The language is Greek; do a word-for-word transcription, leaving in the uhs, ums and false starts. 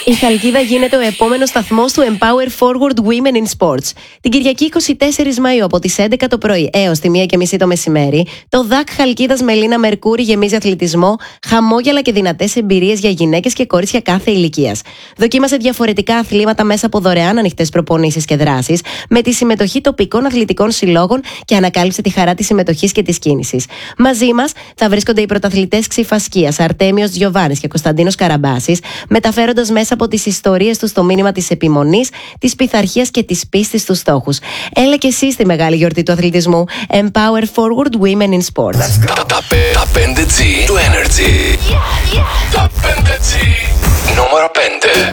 Η Χαλκίδα γίνεται ο επόμενος σταθμός του Empower Forward Women in Sports. Την Κυριακή είκοσι τέσσερις Μαΐου από τις έντεκα το πρωί έως τη μία και μισή το μεσημέρι, το ΔΑΚ Χαλκίδας Μελίνα Μερκούρη γεμίζει αθλητισμό, χαμόγελα και δυνατές εμπειρίες για γυναίκες και κορίτσια κάθε ηλικίας. Δοκίμασε διαφορετικά αθλήματα μέσα από δωρεάν ανοιχτές προπονήσεις και δράσεις, με τη συμμετοχή τοπικών αθλητικών συλλόγων και ανακάλυψε τη χαρά της συμμετοχής και της κίνησης. Μαζί μας θα βρίσκονται οι πρωταθλητές Ξυφασκίας, Αρτέμιος Γιωβάνης και Κωνσταντίνος Καραμπάσης, μεταφέροντας μέσα από τις ιστορίες τους το μήνυμα της επιμονής, της πειθαρχίας και της πίστης στους στόχους. Έλα και εσύ στη μεγάλη γιορτή του αθλητισμού. Empower Forward Women in Sports. Τα πέντε τζι του Energy. Τα πέντε τζι. Νούμερο πέντε.